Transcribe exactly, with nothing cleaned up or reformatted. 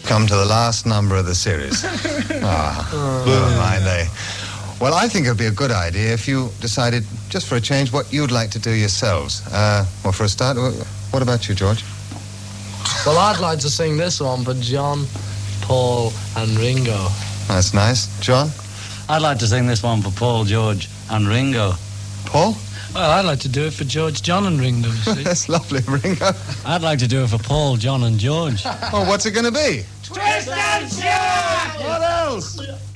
come to the last number of the series. Ah, never mind, eh? Well, I think it would be a good idea if you decided, just for a change, what you'd like to do yourselves. Uh, well, for a start, what about you, George? Well, I'd like to sing this one for John, Paul and Ringo. That's nice. John? I'd like to sing this one for Paul, George and Ringo. Paul? Well, I'd like to do it for George, John and Ringo, you see. That's lovely, Ringo. I'd like to do it for Paul, John and George. Well, what's it going to be? Twist and shout! What else?